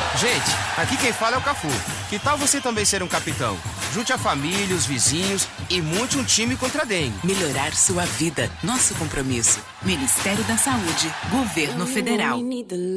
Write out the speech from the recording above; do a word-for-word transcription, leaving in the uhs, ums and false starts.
Gente, aqui quem fala é o Cafu. Que tal você também ser um capitão? Junte a família, os vizinhos e monte um time contra a dengue. Melhorar sua vida. Nosso compromisso. Ministério da Saúde. Governo Federal.